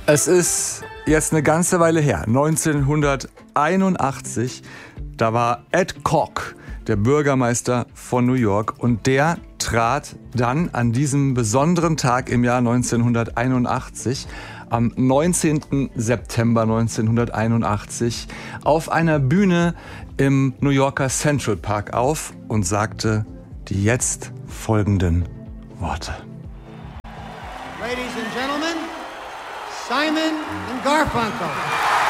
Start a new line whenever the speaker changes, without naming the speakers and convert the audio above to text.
Es ist jetzt eine ganze Weile her, 1981, da war Ed Koch, der Bürgermeister von New York, und der trat dann an diesem besonderen Tag im Jahr 1981, am 19. September 1981, auf einer Bühne im New Yorker Central Park auf und sagte die jetzt folgenden Worte.
Ladies and gentlemen, Simon and Garfunkel.